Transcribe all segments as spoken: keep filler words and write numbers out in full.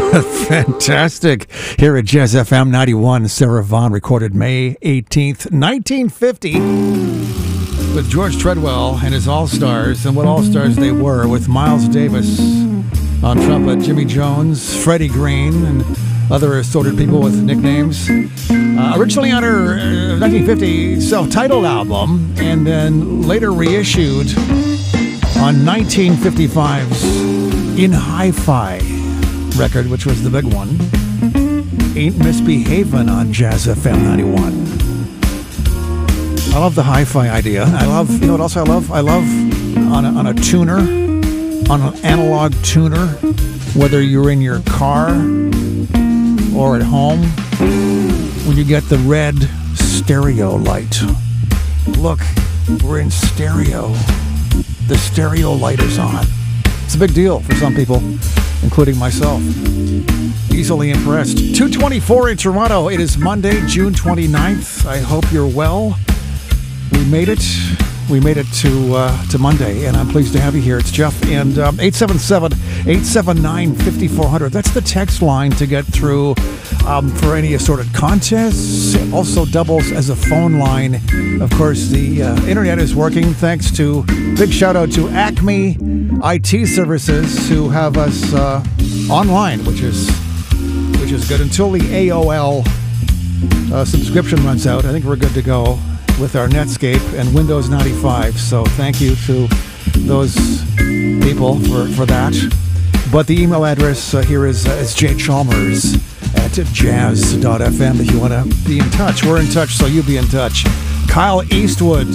Fantastic. Here at Jazz F M ninety-one, Sarah Vaughan recorded May eighteenth, nineteen fifty with George Treadwell and his All-Stars, and what All-Stars they were, with Miles Davis on trumpet, Jimmy Jones, Freddie Green, and other assorted people with nicknames. Uh, originally on her uh, nineteen fifty self-titled album, and then later reissued on nineteen fifty-five's In Hi-Fi record, which was the big one. Ain't Misbehavin' on Jazz F M ninety-one. I love the hi-fi idea. I love, you know what else I love? I love on a, on a tuner, on an analog tuner, whether you're in your car or at home, when you get the red stereo light. Look, we're in stereo. The stereo light is on. It's a big deal for some people, including myself. Easily impressed. two twenty-four in Toronto. It is Monday, June twenty-ninth. I hope you're well. We made it. We made it to uh, to Monday, and I'm pleased to have you here. It's Jeff, and um, eight seven seven, eight seven nine, five four zero zero. That's the text line to get through um, for any assorted contests. It also doubles as a phone line. Of course, the uh, internet is working thanks to, big shout out to Acme I T Services, who have us uh, online, which is which is good. Until the A O L uh, subscription runs out, I think we're good to go with our Netscape and Windows ninety-five. So thank you to those people for, for that. But the email address uh, here is, uh, is jchalmers at jazz dot f m if you want to be in touch. We're in touch, so you be in touch. Kyle Eastwood,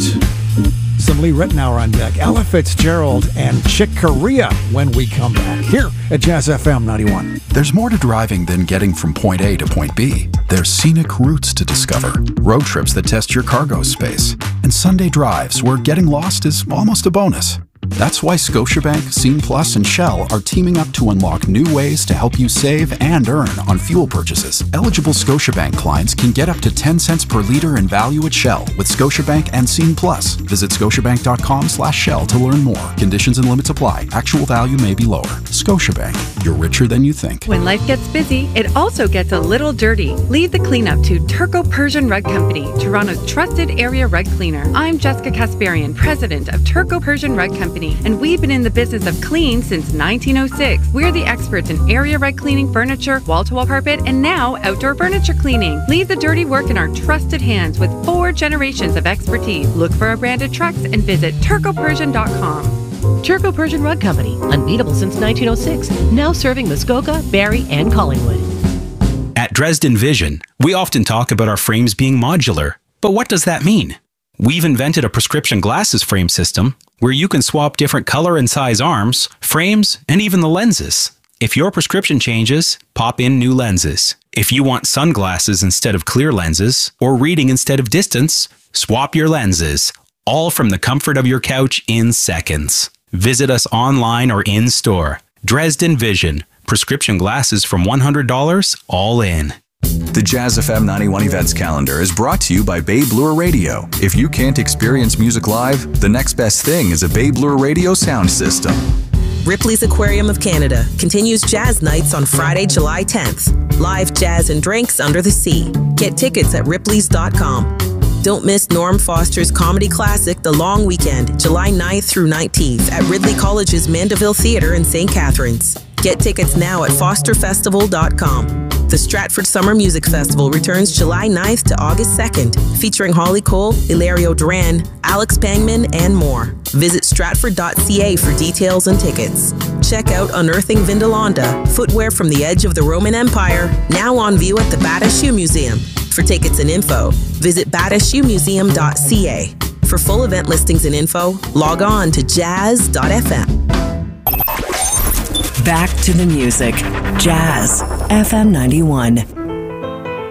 some Lee Ritenour on deck, Ella Fitzgerald, and Chick Corea when we come back here at Jazz F M ninety-one. There's more to driving than getting from point A to point B. There's scenic routes to discover, road trips that test your cargo space, and Sunday drives where getting lost is almost a bonus. That's why Scotiabank, Scene Plus, and Shell are teaming up to unlock new ways to help you save and earn on fuel purchases. Eligible Scotiabank clients can get up to ten cents per liter in value at Shell with Scotiabank and Scene Plus. Visit scotiabank.com slash Shell to learn more. Conditions and limits apply. Actual value may be lower. Scotiabank, you're richer than you think. When life gets busy, it also gets a little dirty. Leave the cleanup to Turco Persian Rug Company, Toronto's trusted area rug cleaner. I'm Jessica Kasparian, president of Turco Persian Rug Company, and we've been in the business of clean since nineteen oh six. We're the experts in area rug cleaning, furniture, wall-to-wall carpet, and now outdoor furniture cleaning. Leave the dirty work in our trusted hands with four generations of expertise. Look for our branded trucks and visit turco persian dot com. Turco Persian Rug Company, unbeatable since nineteen oh six, now serving Muskoka, Barrie, and Collingwood. At Dresden Vision, we often talk about our frames being modular, but what does that mean? We've invented a prescription glasses frame system where you can swap different color and size arms, frames, and even the lenses. If your prescription changes, pop in new lenses. If you want sunglasses instead of clear lenses, or reading instead of distance, swap your lenses, all from the comfort of your couch in seconds. Visit us online or in store. Dresden Vision, prescription glasses from one hundred dollars, all in. The Jazz F M ninety-one events calendar is brought to you by Babe Lure Radio. If you can't experience music live, the next best thing is a Babe Lure Radio sound system. Ripley's Aquarium of Canada continues Jazz Nights on Friday, July tenth. Live jazz and drinks under the sea. Get tickets at ripleys dot com. Don't miss Norm Foster's comedy classic, The Long Weekend, July ninth through nineteenth at Ridley College's Mandeville Theatre in Saint Catharines. Get tickets now at foster festival dot com. The Stratford Summer Music Festival returns July ninth to August second, featuring Holly Cole, Ilario Duran, Alex Pangman, and more. Visit stratford dot c a for details and tickets. Check out Unearthing Vindolanda, footwear from the edge of the Roman Empire, now on view at the Bata Shoe Museum. For tickets and info, visit bata shoe museum dot c a. For full event listings and info, log on to jazz dot f m. Back to the music. Jazz F M ninety-one.